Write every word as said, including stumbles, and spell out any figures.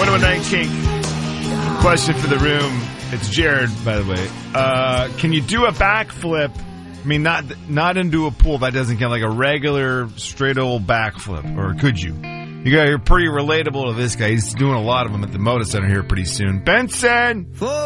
one oh one nine Kink. Question for the room. It's Jared, by the way. Uh, can you do a backflip? I mean, not not into a pool. That doesn't count. Like a regular, straight old backflip. Or could you? You guys are pretty relatable to this guy. He's doing a lot of them at the Moda Center here pretty soon. Benson!